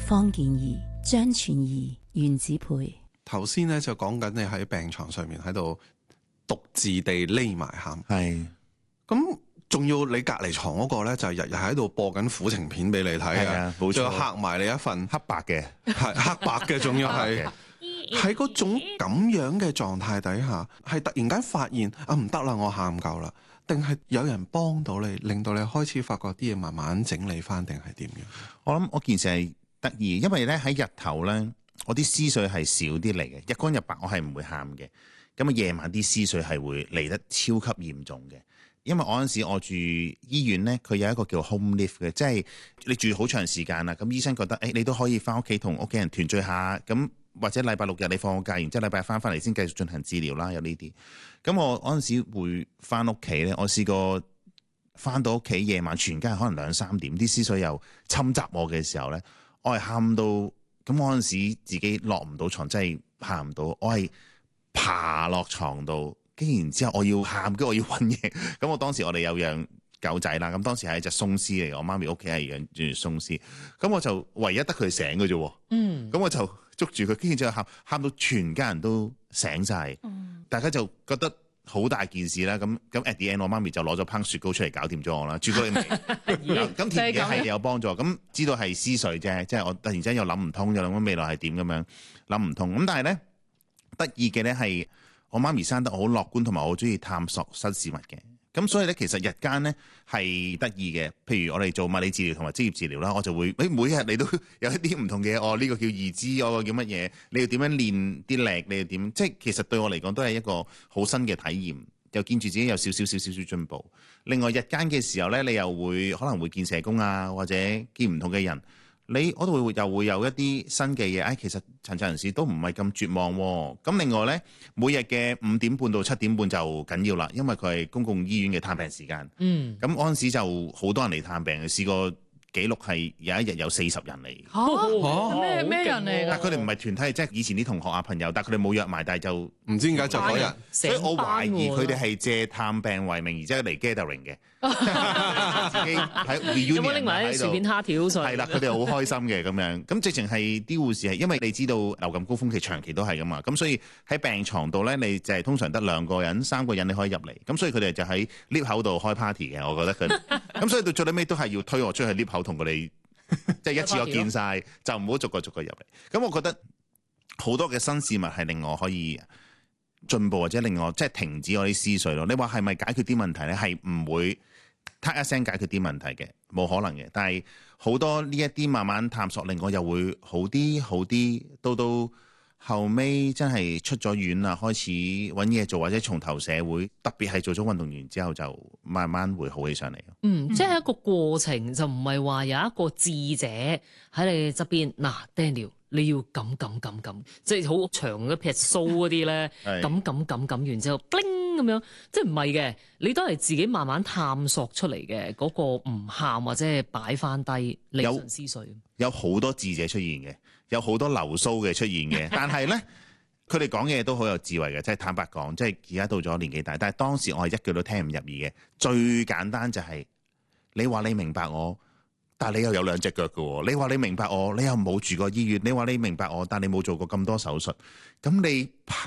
方健儀、張全儀、袁子培。 頭先咧就講緊你喺病床上面喺度獨自地匿埋喊， 係咁仲要你隔離床嗰個咧就日日喺度播緊苦情片俾你睇啊， 冇錯， 仲有嚇埋你一份黑白嘅， 係黑白嘅，仲要係喺嗰種咁樣嘅狀態底下，係突然間發現啊唔得啦，我喊夠啦，定係有人幫到你，令到你開始發覺啲嘢慢慢整理翻，定係點樣？ 我諗我件事係得意，因為咧喺日頭咧，我啲思緒係少啲嚟嘅，日光日白我係唔會喊嘅。咁啊夜晚啲思緒係會嚟得超級嚴重嘅，因為我嗰陣時我住醫院咧，佢有一個叫 home live 嘅，即係你住好長時間啦，咁醫生覺得你都可以翻屋企同屋企人團聚下，咁或者禮拜六日你放個假，然之後禮拜翻嚟先繼續進行治療啦，有呢啲。咁我嗰陣時會翻屋企咧，我試過翻到屋企夜晚全家可能2-3點，啲思緒又侵襲我嘅時候咧，我係喊到咁，我嗰陣時自己落唔到床，真係喊唔到，我係爬落床度，跟然之後我要喊，跟住我要揾嘢。咁我當時我哋有養狗仔啦，咁當時係一隻鬆獅嚟，我媽咪屋企係養住鬆獅，咁我就唯一得佢醒嘅啫。咁我就捉住佢，跟住之後喊到全家人都醒晒，大家就覺得好大件事啦。咁 at the end 我媽咪就攞咗烹雪糕出嚟搞掂咗我啦，朱古力味。咁甜嘢係有幫助，咁知道係思緒啫，即係我突然之間又諗唔通，又諗未來係點咁樣諗唔通。咁但係咧得意嘅咧係我媽咪生得我好樂觀，同埋我好中意探索新事物嘅。咁所以咧，其實日間咧係得意嘅。譬如我哋做物理治療同埋職業治療啦，我就會每日你都有一啲唔同嘅。呢個叫義肢，個叫乜嘢？你要點樣練啲力？你要點？即係其實對我嚟講都係一個好新嘅體驗，又見住自己有少少進步。另外日間嘅時候咧，你又會可能會見社工啊，或者見唔同嘅人。我都又會有一啲新嘅嘢，其實殘疾人士都唔係咁絕望喎。咁另外呢，每日嘅5點半到7點半就緊要啦，因為佢係公共醫院嘅探病時間。咁嗰陣時就好多人嚟探病，試過記錄係有一日有40人嚟。 咩人嚟㗎？ 但佢哋唔係團體，即係以前啲同學啊朋友，但佢哋冇約埋，但係就唔知點解就嗰日， 所以我懷疑佢哋係借探病為名，而且嚟 gathering 嘅。自己喺 reunion 有冇拎埋啲薯片蝦條上？ 係啦，佢哋好開心嘅咁樣。咁直情係啲護士係，因為你知道流感高峰期長期都係㗎嘛，咁所以喺病床度咧，你就係通常得2個人、3個人你可以入嚟，咁所以佢哋就喺 lift 口度開 party 嘅。我覺得佢咁所以到最尾都係要推我出去 lift 口同佢哋即係一次過見晒，就唔好逐個入嚟。咁我覺得好多嘅新事物係令我可以進步，或者令我即係停止我啲思緒咯。你話係咪解決啲問題咧？係唔會嗒一聲解決啲問題嘅，冇可能嘅。但係好多呢一啲慢慢探索，令我又會好啲，到後尾真係出咗院啦，開始揾嘢做或者重投社會，特別係做咗運動員之後，就慢慢會好起上嚟。 即係一個過程，就唔係話有一個智者喺你側邊。嗱，Daniel，你要咁，即係好長嗰撇須嗰啲咧，咁完之後 bling 咁樣，即係唔係嘅，你都係自己慢慢探索出嚟嘅嗰個唔喊或者係擺翻低理順思緒。 有好多智者出現嘅，有好多流蘇嘅出現嘅，但係咧佢哋講嘢都好有智慧嘅，即係坦白講，即係而家到咗年紀大，但係當時我係一句都聽唔入耳嘅。最簡單就係你話你明白我，但係你又有2隻腳嘅喎。你話你明白我，你又冇住過醫院。你話你明白我，但係你冇做過咁多手術。咁你